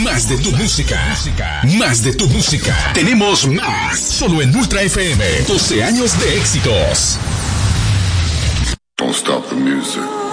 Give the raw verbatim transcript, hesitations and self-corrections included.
Más de tu música. Más de tu música. Tenemos más. Solo en Ultra F M. doce años de éxitos. Don't stop the music.